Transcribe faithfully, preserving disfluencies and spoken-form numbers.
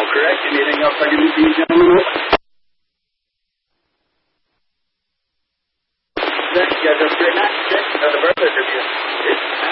correct. Anything else I can do for you gentlemen? You guys have a great night. That's the birthday review.